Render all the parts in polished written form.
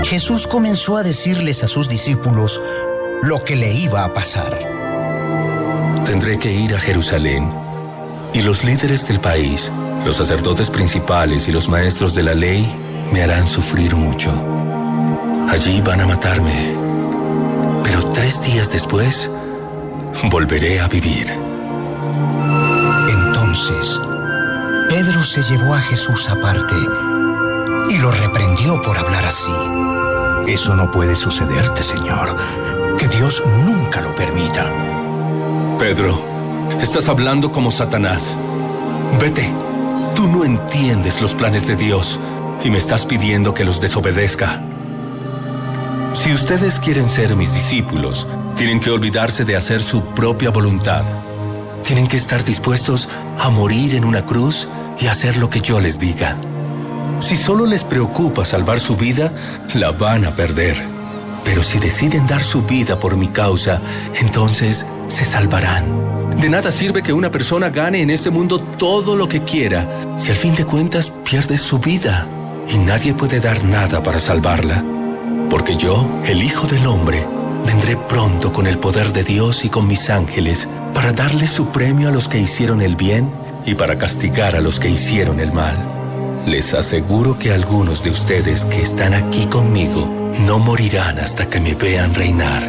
Jesús comenzó a decirles a sus discípulos lo que le iba a pasar. Tendré que ir a Jerusalén, y los líderes del país, los sacerdotes principales y los maestros de la ley me harán sufrir mucho. Allí van a matarme, pero 3 días después volveré a vivir. Entonces, Pedro se llevó a Jesús aparte y lo reprendió por hablar así. Eso no puede sucederte, Señor. Que Dios nunca lo permita. Pedro, estás hablando como Satanás. Vete. Tú no entiendes los planes de Dios y me estás pidiendo que los desobedezca. Si ustedes quieren ser mis discípulos, tienen que olvidarse de hacer su propia voluntad. Tienen que estar dispuestos a morir en una cruz y hacer lo que yo les diga. Si solo les preocupa salvar su vida, la van a perder. Pero si deciden dar su vida por mi causa, entonces se salvarán. De nada sirve que una persona gane en este mundo todo lo que quiera, si al fin de cuentas pierde su vida y nadie puede dar nada para salvarla. Porque yo, el Hijo del Hombre, vendré pronto con el poder de Dios y con mis ángeles para darle su premio a los que hicieron el bien y para castigar a los que hicieron el mal. Les aseguro que algunos de ustedes que están aquí conmigo no morirán hasta que me vean reinar.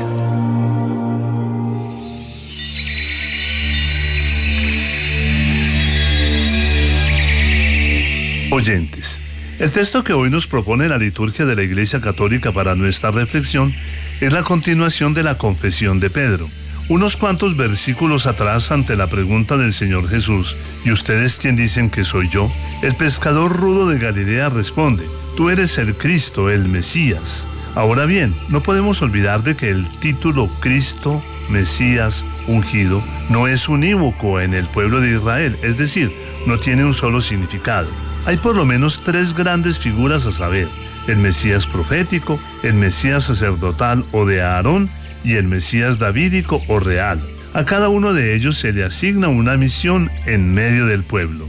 Oyentes, el texto que hoy nos propone la liturgia de la Iglesia Católica para nuestra reflexión es la continuación de la confesión de Pedro. Unos cuantos versículos atrás, ante la pregunta del Señor Jesús, ¿y ustedes quién dicen que soy yo?, el pescador rudo de Galilea responde: tú eres el Cristo, el Mesías. Ahora bien, no podemos olvidar de que el título Cristo, Mesías, ungido, no es unívoco en el pueblo de Israel, es decir, no tiene un solo significado. Hay por lo menos 3 grandes figuras a saber: el Mesías profético, el Mesías sacerdotal o de Aarón, y el Mesías davídico o real. A cada uno de ellos se le asigna una misión en medio del pueblo.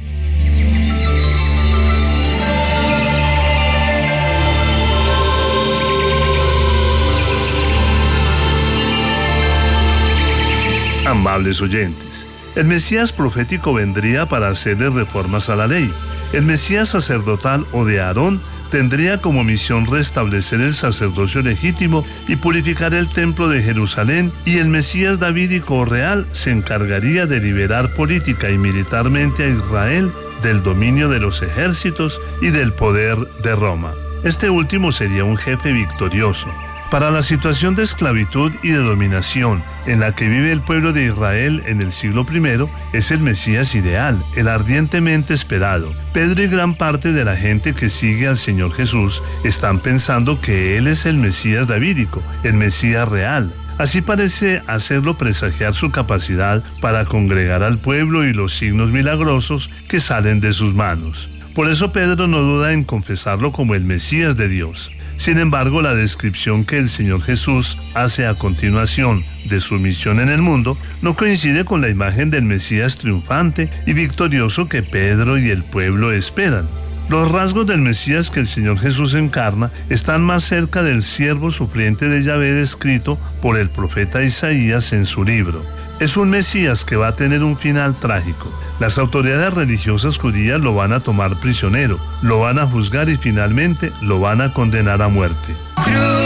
Amables oyentes, el Mesías profético vendría para hacerle reformas a la ley. El Mesías sacerdotal o de Aarón tendría como misión restablecer el sacerdocio legítimo y purificar el templo de Jerusalén, y el Mesías davídico o real se encargaría de liberar política y militarmente a Israel del dominio de los ejércitos y del poder de Roma. Este último sería un jefe victorioso. Para la situación de esclavitud y de dominación en la que vive el pueblo de Israel en el siglo I, es el Mesías ideal, el ardientemente esperado. Pedro y gran parte de la gente que sigue al Señor Jesús están pensando que Él es el Mesías davídico, el Mesías real. Así parece hacerlo presagiar su capacidad para congregar al pueblo y los signos milagrosos que salen de sus manos. Por eso Pedro no duda en confesarlo como el Mesías de Dios. Sin embargo, la descripción que el Señor Jesús hace a continuación de su misión en el mundo no coincide con la imagen del Mesías triunfante y victorioso que Pedro y el pueblo esperan. Los rasgos del Mesías que el Señor Jesús encarna están más cerca del siervo sufriente de Yahvé descrito por el profeta Isaías en su libro. Es un Mesías que va a tener un final trágico. Las autoridades religiosas judías lo van a tomar prisionero, lo van a juzgar y finalmente lo van a condenar a muerte.